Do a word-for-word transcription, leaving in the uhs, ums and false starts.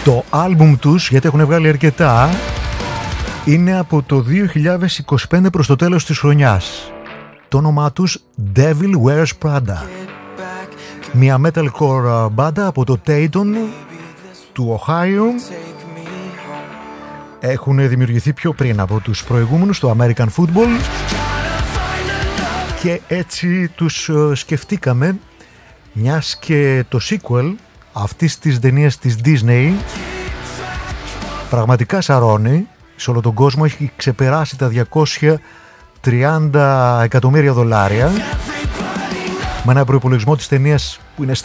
Το άλμπουμ τους, γιατί έχουν βγάλει αρκετά, είναι από το δύο χιλιάδες είκοσι πέντε προς το τέλος της χρονιάς. Το όνομά τους Devil Wears Prada. Μια metalcore μπάντα από το Dayton του Οχάιο. Έχουν δημιουργηθεί πιο πριν από τους προηγούμενους στο American Football και έτσι τους σκεφτήκαμε, μιας και το sequel αυτής της ταινίας της Disney πραγματικά σαρώνει σε όλο τον κόσμο, έχει ξεπεράσει τα διακόσια τριάντα εκατομμύρια δολάρια με ένα προϋπολογισμό της ταινίας που είναι